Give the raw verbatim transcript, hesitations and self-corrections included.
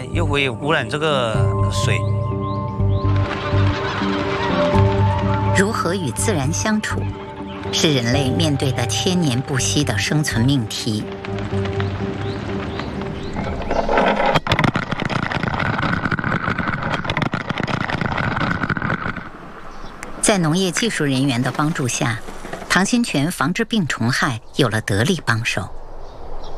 又会污染这个水。 如何与自然相处，是人类面对的千年不息的生存命题。在农业技术人员的帮助下，唐新泉防治病虫害有了得力帮手。